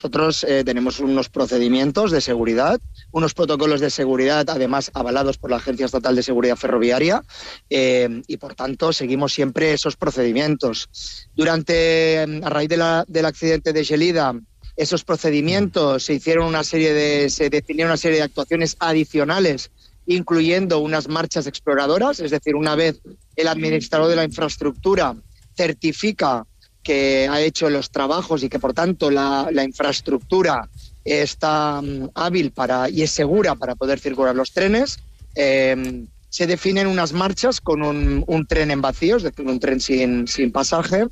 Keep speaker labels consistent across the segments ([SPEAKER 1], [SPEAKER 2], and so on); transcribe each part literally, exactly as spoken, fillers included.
[SPEAKER 1] Nosotros eh, tenemos unos procedimientos de seguridad, unos protocolos de seguridad, además avalados por la Agencia Estatal de Seguridad Ferroviaria, eh, y por tanto seguimos siempre esos procedimientos. Durante, a raíz de la, del accidente de Gelida, esos procedimientos se hicieron una serie de, se definieron una serie de actuaciones adicionales, incluyendo unas marchas exploradoras, es decir, una vez el administrador de la infraestructura certifica que ha hecho los trabajos y que por tanto la, la infraestructura está um, hábil para, y es segura para poder circular los trenes, eh, se definen unas marchas con un, un tren en vacío, es decir, un tren sin, sin pasaje,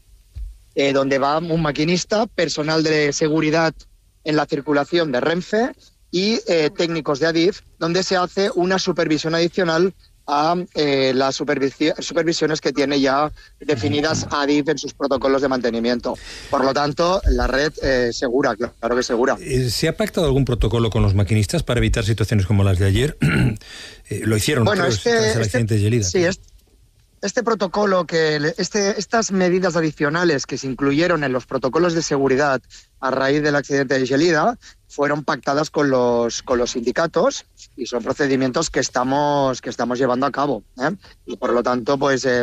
[SPEAKER 1] eh, donde va un maquinista, personal de seguridad en la circulación de Renfe y eh, técnicos de Adif, donde se hace una supervisión adicional a eh, las supervisiones que tiene ya definidas Adif en sus protocolos de mantenimiento. Por lo tanto, la red eh, segura, claro que segura.
[SPEAKER 2] ¿Se ha pactado algún protocolo con los maquinistas para evitar situaciones como las de ayer? eh, lo hicieron
[SPEAKER 1] bueno,
[SPEAKER 2] tras,
[SPEAKER 1] este,
[SPEAKER 2] tras el
[SPEAKER 1] este,
[SPEAKER 2] accidente de Gelida.
[SPEAKER 1] Sí, este, este protocolo, que este, estas medidas adicionales que se incluyeron en los protocolos de seguridad a raíz del accidente de Gelida fueron pactadas con los, con los sindicatos y son procedimientos que estamos, que estamos llevando a cabo, ¿eh? Y por lo tanto, pues eh,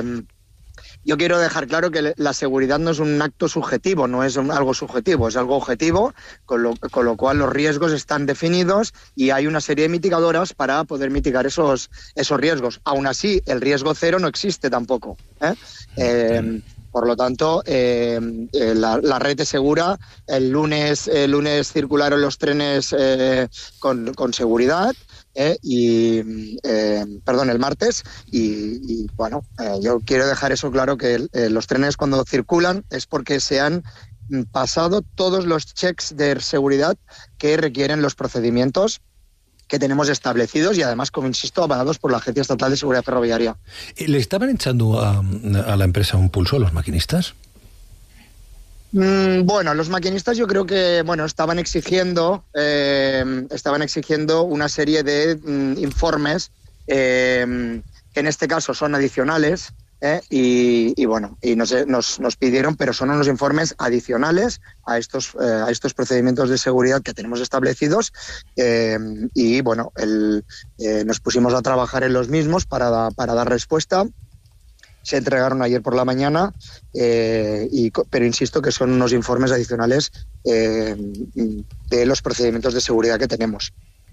[SPEAKER 1] yo quiero dejar claro que la seguridad no es un acto subjetivo, no es un, algo subjetivo, es algo objetivo, con lo, con lo cual los riesgos están definidos y hay una serie de mitigadoras para poder mitigar esos, esos riesgos. Aún así, el riesgo cero no existe tampoco, ¿eh? Eh, Por lo tanto, eh, eh, la, la red es segura. El lunes, el lunes circularon los trenes eh, con, con seguridad, eh, y eh, perdón, el martes. Y, y bueno, eh, yo quiero dejar eso claro, que eh, los trenes cuando circulan es porque se han pasado todos los checks de seguridad que requieren los procedimientos que tenemos establecidos y además, como insisto, avalados por la Agencia Estatal de Seguridad Ferroviaria.
[SPEAKER 2] ¿Le estaban echando a, a la empresa un pulso a los maquinistas?
[SPEAKER 1] Mm, bueno, los maquinistas yo creo que bueno estaban exigiendo eh, estaban exigiendo una serie de mm, informes eh, que en este caso son adicionales. Eh, y, y bueno, y nos, nos, nos pidieron, pero son unos informes adicionales a estos, eh, a estos procedimientos de seguridad que tenemos establecidos, eh, y bueno, el, eh, nos pusimos a trabajar en los mismos para, para dar respuesta. Se entregaron ayer por la mañana, eh, y, pero insisto que son unos informes adicionales eh, de los procedimientos de seguridad que tenemos.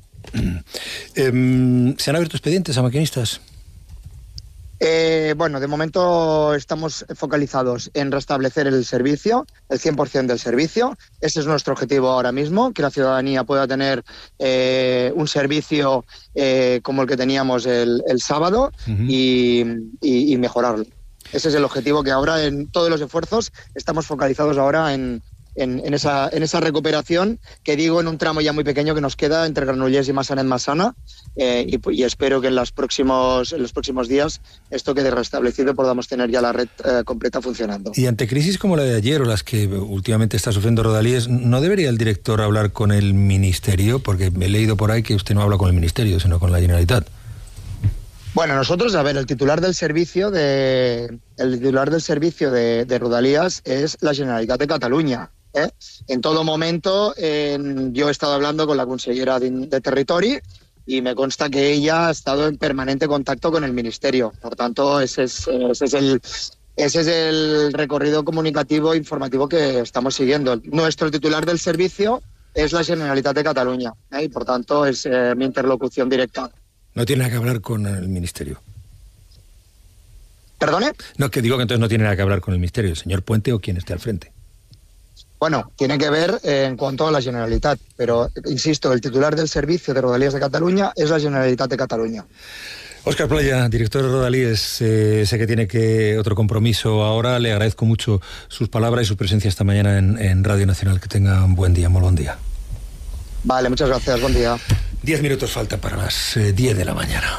[SPEAKER 2] Eh, ¿Se han abierto expedientes a maquinistas?
[SPEAKER 1] Eh, bueno, de momento estamos focalizados en restablecer el servicio, el cien por ciento del servicio. Ese es nuestro objetivo ahora mismo, que la ciudadanía pueda tener eh, un servicio eh, como el que teníamos el, el sábado, uh-huh. y, y, y mejorarlo. Ese es el objetivo, que ahora en todos los esfuerzos estamos focalizados ahora en... En, en, esa, en esa recuperación, que digo, en un tramo ya muy pequeño que nos queda entre Granollers y Massanet-Massana, eh, y, y espero que en los próximos en los próximos días esto quede restablecido y podamos tener ya la red eh, completa funcionando.
[SPEAKER 2] Y ante crisis como la de ayer o las que últimamente está sufriendo Rodalies, ¿no debería el director hablar con el Ministerio? Porque he leído por ahí que usted no habla con el Ministerio, sino con la Generalitat.
[SPEAKER 1] Bueno, nosotros, a ver, el titular del servicio de el titular del servicio de, de Rodalies es la Generalitat de Cataluña. ¿Eh? En todo momento eh, yo he estado hablando con la consellera de, de Territori y me consta que ella ha estado en permanente contacto con el Ministerio. Por tanto, ese es, ese es, el, ese es el recorrido comunicativo e informativo que estamos siguiendo. Nuestro titular del servicio es la Generalitat de Cataluña, ¿eh? Y por tanto es eh, mi interlocución directa.
[SPEAKER 2] No tiene nada que hablar con el Ministerio.
[SPEAKER 1] ¿Perdone?
[SPEAKER 2] No, que digo que entonces no tiene nada que hablar con el Ministerio, el señor Puente o quien esté al frente.
[SPEAKER 1] Bueno, tiene que ver eh, en cuanto a la Generalitat, pero, insisto, el titular del servicio de Rodalies de Cataluña es la Generalitat de Cataluña.
[SPEAKER 2] Óscar Playa, director de Rodalies, eh, sé que tiene que otro compromiso ahora. Le agradezco mucho sus palabras y su presencia esta mañana en, en Radio Nacional. Que tenga un buen día, muy buen día.
[SPEAKER 1] Vale, muchas gracias, buen día.
[SPEAKER 2] Diez minutos faltan para las eh, diez de la mañana.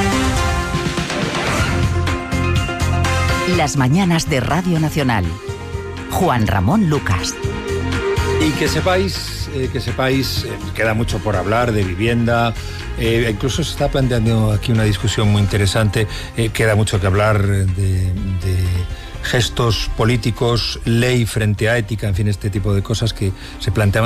[SPEAKER 3] Las mañanas de Radio Nacional. Juan Ramón Lucas.
[SPEAKER 2] Y que sepáis, eh, que sepáis, eh, queda mucho por hablar de vivienda, eh, incluso se está planteando aquí una discusión muy interesante, eh, queda mucho que hablar de, de gestos políticos, ley frente a ética, en fin, este tipo de cosas que se planteaban